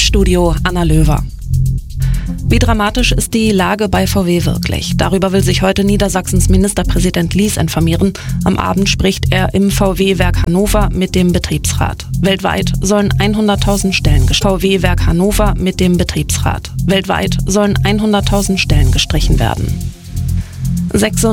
Studio Anna Löwer. Wie dramatisch ist die Lage bei VW wirklich? Darüber will sich heute Niedersachsens Ministerpräsident Lies informieren. Am Abend spricht er im VW-Werk Hannover mit dem Betriebsrat. Weltweit sollen 100.000 Stellen VW-Werk Hannover mit dem Betriebsrat. Weltweit sollen 100.000 Stellen gestrichen werden.